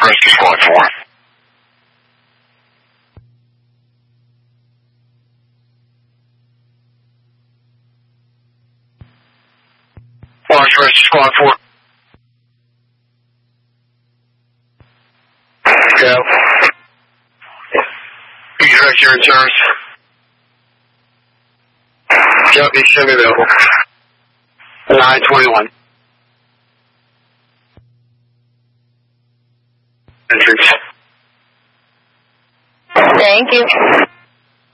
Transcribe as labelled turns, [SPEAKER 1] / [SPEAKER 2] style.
[SPEAKER 1] Rescue Squad 4. Large Rescue Squad 4. Go. East Rescue in service. Yep, he's semi-available. 921. Entrance.
[SPEAKER 2] Thank you.